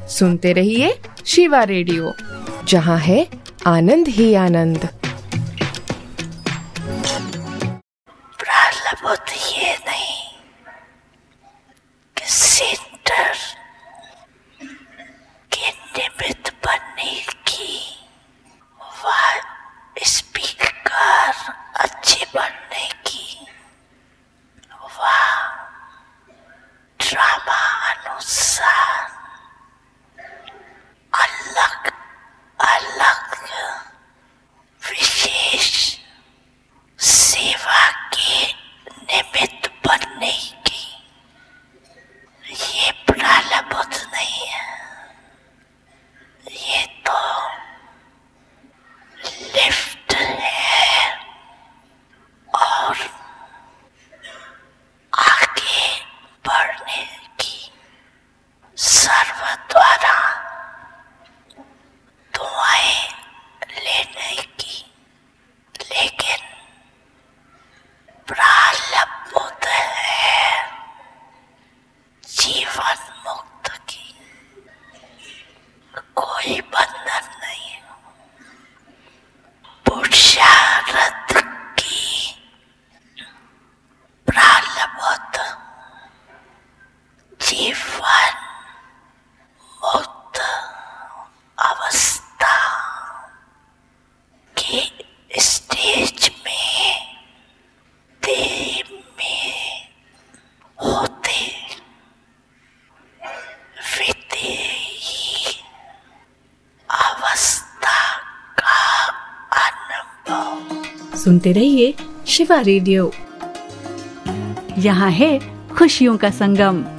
सुनते रहिए शिवा रेडियो, जहाँ है आनंद ही आनंद। प्रारब्ध ये नहीं कि सेंटर के निमित्त बनने की, वह स्पीकर अच्छे बनने की, वह ड्रामा अनुसार अलग अलग विशेष सेवा के निमित्त बनने की, ये प्रारब्ध नहीं है, ये तो लिफ्ट है और आगे बढ़ने की, सर्व द्वारा दुआएं लेने की। लेकिन प्रारब्ध है जीवन मुक्त की, कोई बंधन नहीं, पुरुषार्थ की प्रारब्ध जीवन मुक्त अवस्था के स्टेज में देह में होते विदेही अवस्था का अनुभव। सुनते रहिए शिवा रेडियो, यहाँ है खुशियों का संगम।